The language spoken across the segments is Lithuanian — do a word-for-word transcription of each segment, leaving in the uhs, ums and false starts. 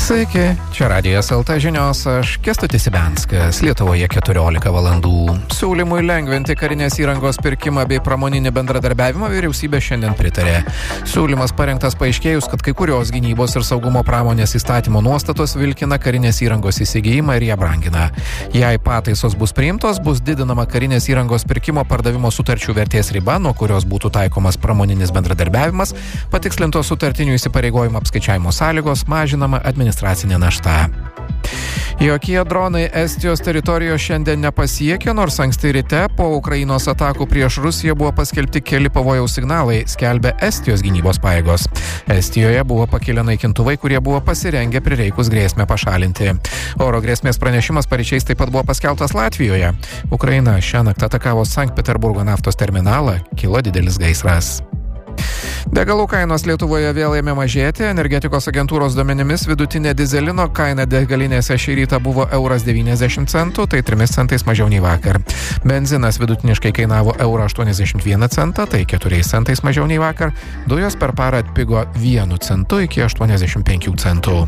Sveiki, čia Radijas L T žinios, aš Kęstutis Ibenskas, Lietuvoje keturiolika valandų. Siūlymui lengvinti karinės įrangos pirkimą bei pramoninį bendradarbiavimą vyriausybė šiandien pritarė. Siūlymas parengtas paaiškėjus, kad kai kurios gynybos ir saugumo pramonės įstatymo nuostatos vilkina karinės įrangos įsigijimą ir ją brangina. Jei pataisos bus priimtos, bus didinama karinės įrangos pirkimo pardavimo sutarčių vertės riba, nuo kurios būtų taikomas pramoninis bendradarbiavimas, patikslintos sutartinių įsipareigojimų apskaičiavimo sąlygos, mažinama administracinė našta. Jokie dronai Estijos teritorijos šiandien nepasiekė, nors anksti ryte po Ukrainos atakų prieš Rusiją buvo paskelbti keli pavojaus signalai, skelbia Estijos gynybos pajėgos. Estijoje buvo pakilę naikintuvai, kurie buvo pasirengę prireikus grėsmę pašalinti. Oro grėsmės pranešimas paryčiais taip pat buvo paskelbtas Latvijoje. Ukraina šiąnakt atakavo Sankt Peterburgo naftos terminalą, kilo didelis gaisras. Degalų kainos Lietuvoje vėl ėmė mažėti. Energetikos agentūros duomenimis vidutinė dizelino kaina degalinėse šį rytą buvo euras devyniasdešimt centų, tai trimis centais mažiau nei vakar. Benzinas vidutiniškai kainavo eurą aštuoniasdešimt vieną centą, tai keturiais centais mažiau nei vakar. Dujos per parą atpigo vienu centu iki aštuoniasdešimt penkių centų.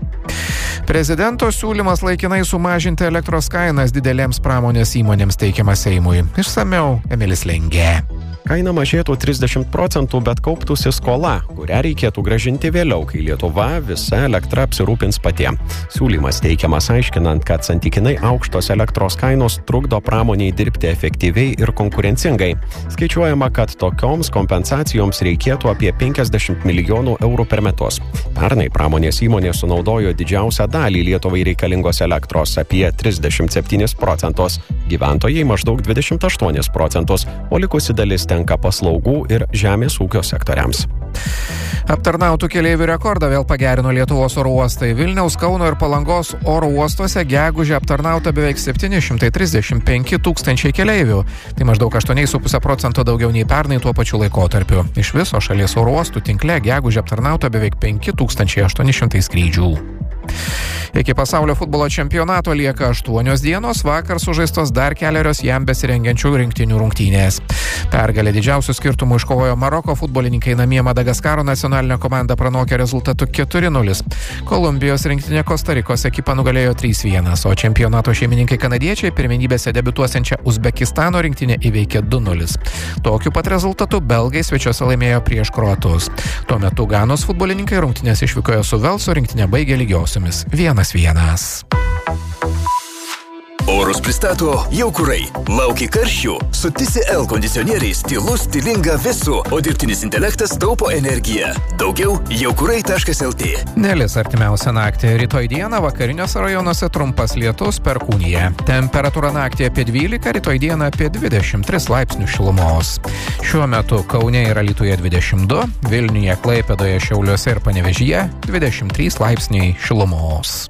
Prezidento siūlymas laikinai sumažinti elektros kainas didelėms pramonės įmonėms teikiamas Seimui. Išsamiau Emilis Lengė. Kaina mažėtų trisdešimt procentų, bet kauptųsi skola, kurią reikėtų grąžinti vėliau, kai Lietuva visa elektra apsirūpins pati. Siūlymas teikiamas aiškinant, kad santykinai aukštos elektros kainos trukdo pramoniai dirbti efektyviai ir konkurencingai. Skaičiuojama, kad tokioms kompensacijoms reikėtų apie penkiasdešimt milijonų eurų per metus. Pernai pramonės įmonės sunaudojo didžiausią dalį Lietuvai reikalingos elektros, apie trisdešimt septynis procentus, gyventojai maždaug dvidešimt aštuonis procentus, o likusi dalis tenka paslaugų ir žemės ūkio sektoriams. Aptarnautų keleivių rekordą vėl pagerino Lietuvos oro uostai. Vilniaus, Kauno ir Palangos oro uostuose gegužę aptarnauta beveik septyni šimtai trisdešimt penki tūkstančiai keleivių. Tai maždaug aštuoni su puse procento daugiau nei pernai tuo pačiu laikotarpiu. Iš viso šalies oro uostų tinkle gegužę aptarnauta beveik penki tūkstančiai aštuoni šimtai skrydžių. Iki pasaulio futbolo čempionato lieka aštuonios dienos, vakar sužaistos dar keliarios jam besirengiančių rinktinių rungtynės. Pergalę didžiausių skirtumų iškovojo Maroko futbolininkai, namie Madagaskaro nacionalinę komandą pranokė rezultatu keturi nulis. Kolumbijos rinktinė Kostarikos ekipą nugalėjo trys vienas, o čempionato šeimininkai kanadiečiai pirmenybėse debiutuosiančią Uzbekistano rinktinę įveikė du nulis. Tokiu pat rezultatu belgai svečiuose laimėjo prieš kroatus. Tuo metu Ganos futbolininkai rungtynės išvykoje su Velso rinktinė baigė lygiosiomis vienas vienas. Orus pristato Jaukurai. Lauki karščių? Su T C L kondicionieriais tylu, stilinga, vėsu, o dirbtinis intelektas taupo energiją. Daugiau jaukurai taškas el tė. Nelis artimiausią naktį. Rytoj dieną vakariniuose rajonuose trumpas lietus, perkūnija. Temperatūra naktį apie dvylika, rytoj dieną apie dvidešimt tris laipsnių šilumos. Šiuo metu Kaune ir Alytuje dvidešimt du, Vilniuje, Klaipėdoje, Šiauliuose ir Panevėžyje dvidešimt trys laipsniai šilumos.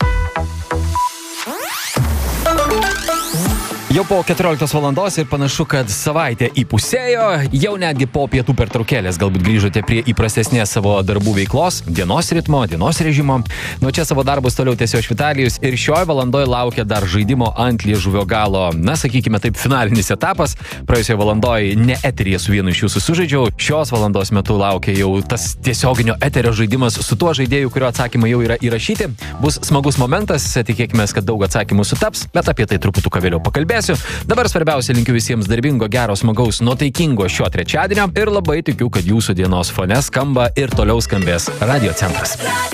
Jau po keturioliktos valandos ir panašu, kad savaitė įpusėjo, jau netgi po pietų pertraukėlės galbūt grįžote prie įprastesnės savo darbų veiklos, dienos ritmo, dienos režimo. Nuo čia savo darbus toliau tęsio Švitalijus ir šioj valandoje laukia dar žaidimo ant liežuvio galo, na, sakykime taip, finalinis etapas. Praėjusioje valandoje ne eteryje su vienu iš jūsų sužaidžiau, šios valandos metu laukia jau tas tiesioginio eterio žaidimas su tuo žaidėju, kurio atsakymai jau yra įrašyti. Bus smagus momentas, tikėkime, kad daug atsakymų sutaps, bet apie tai truputuką vėliau pakalbėsiu. Dabar svarbiausia, linkiu visiems darbingo, gero, smagaus, nuotaikingo šio trečiadienio ir labai tikiu, kad jūsų dienos fone skamba ir toliau skambės Radio Centras.